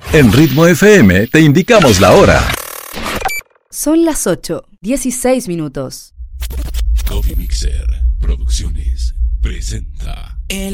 En Ritmo FM te indicamos la hora. Son las 8:16. Coffee Mixer Producciones presenta